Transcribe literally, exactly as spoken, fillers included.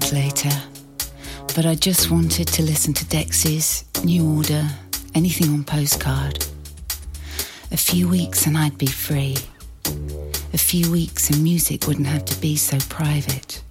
weeks later, but I just wanted to listen to Dexys, New Order, anything on Postcard. A few weeks and I'd be free. A few weeks and music wouldn't have to be so private.